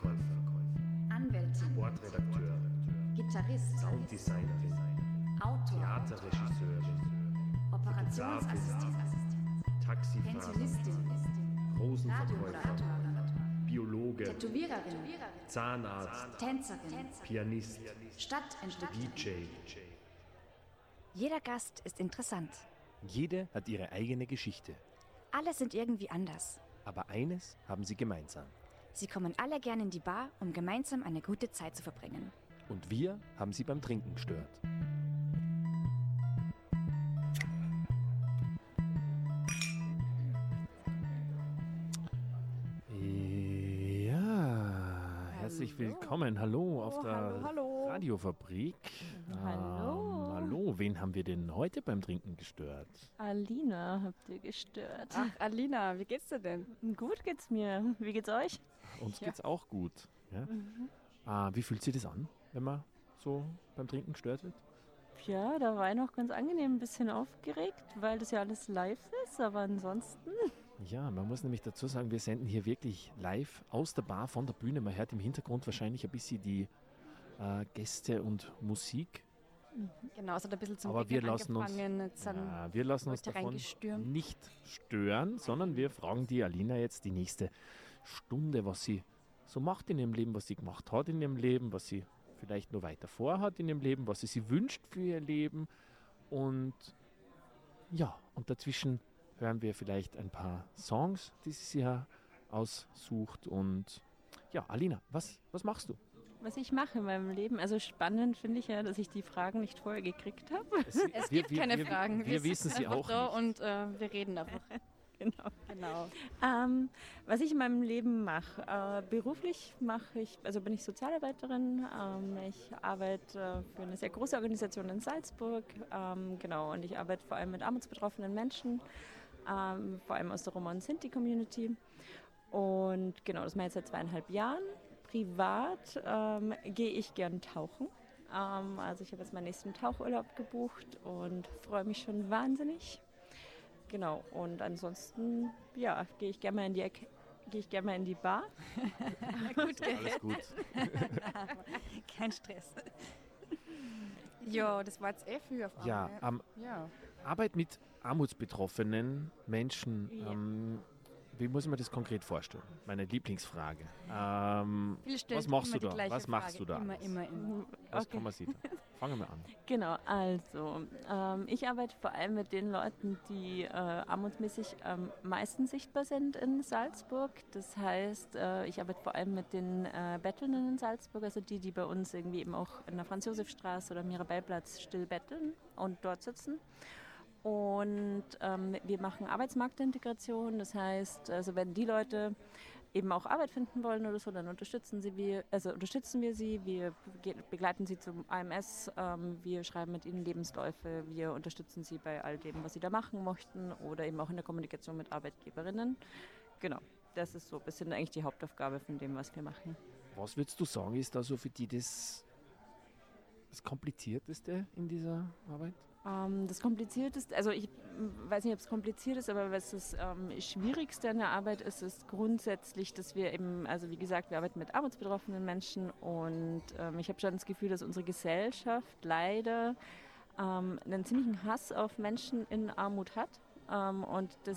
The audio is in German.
Anwältin, Sportredakteur, Gitarrist, Sounddesignerin, Autor, Theaterregisseurin, Operationsassistent, Taxifahrer, Pensionistin, Rosenverkäufer, Radiomoderator, Biologe, Tätowiererin, Zahnarzt, Tänzerin, Pianist, Stadtentwicklerin. DJ. Jeder Gast ist interessant. Jede hat ihre eigene Geschichte. Alle sind irgendwie anders. Aber eines haben sie gemeinsam. Sie kommen alle gern in die Bar, um gemeinsam eine gute Zeit zu verbringen. Und wir haben sie beim Trinken gestört. Ja, herzlich willkommen. Hallo auf der Radiofabrik. Hallo, wen haben wir denn heute beim Trinken gestört? Alina habt ihr gestört. Ach, Alina, wie geht's dir denn? Gut geht's mir. Wie geht's euch? Uns geht's auch gut. Ja? Wie fühlt sich das an, wenn man so beim Trinken gestört wird? Ja, da war ich noch ganz angenehm, ein bisschen aufgeregt, weil das ja alles live ist, aber ansonsten... Ja, man muss nämlich dazu sagen, wir senden hier wirklich live aus der Bar von der Bühne. Man hört im Hintergrund wahrscheinlich ein bisschen die Gäste und Musik. Genau, es hat ein bisschen zum Aber wir lassen uns Leute davon nicht stören, sondern wir fragen die Alina jetzt die nächste Stunde, was sie so macht in ihrem Leben, was sie gemacht hat in ihrem Leben, was sie vielleicht noch weiter vorhat in ihrem Leben, was sie sich wünscht für ihr Leben. Und ja, und dazwischen hören wir vielleicht ein paar Songs, die sie sich aussucht. Und ja, Alina, was machst du? Was ich mache in meinem Leben, also spannend finde ich ja, dass ich die Fragen nicht vorher gekriegt habe. Es gibt keine Fragen. Wir wissen sie auch da nicht. Und wir reden einfach. Genau. Was ich in meinem Leben mache, beruflich bin ich Sozialarbeiterin. Ich arbeite für eine sehr große Organisation in Salzburg. Und ich arbeite vor allem mit armutsbetroffenen Menschen, vor allem aus der Roma- und Sinti-Community. Und genau, das mache ich seit 2,5 Jahren. Privat gehe ich gern tauchen. Also ich habe jetzt meinen nächsten Tauchurlaub gebucht und freue mich schon wahnsinnig. Genau, und ansonsten, ja, gehe ich gerne mal in die Bar. Gut, Alles gut. Kein Stress. Ja, das war jetzt viel auf einmal. Ja, Arbeit mit armutsbetroffenen Menschen. Wie muss ich mir das konkret vorstellen? Meine Lieblingsfrage. Was machst du da? Was machst du da? Immer. Was kann man sehen? Fangen wir an. Genau, also ich arbeite vor allem mit den Leuten, die armutsmäßig am meisten sichtbar sind in Salzburg. Das heißt, ich arbeite vor allem mit den Bettelnden in Salzburg, also die bei uns irgendwie eben auch in der Franz-Josef-Straße oder Mirabellplatz still betteln und dort sitzen. Und wir machen Arbeitsmarktintegration, das heißt, also wenn die Leute eben auch Arbeit finden wollen oder so, dann unterstützen wir sie, wir begleiten sie zum AMS, wir schreiben mit ihnen Lebensläufe, wir unterstützen sie bei all dem, was sie da machen möchten oder eben auch in der Kommunikation mit Arbeitgeberinnen. Genau, das ist so ein bisschen eigentlich die Hauptaufgabe von dem, was wir machen. Was würdest du sagen, ist da so für die das Komplizierteste in dieser Arbeit? Das Komplizierteste, also ich weiß nicht, ob es kompliziert ist, aber was das Schwierigste an der Arbeit ist, ist grundsätzlich, dass wir eben, also wie gesagt, wir arbeiten mit armutsbetroffenen Menschen und ich habe schon das Gefühl, dass unsere Gesellschaft leider einen ziemlichen Hass auf Menschen in Armut hat. Und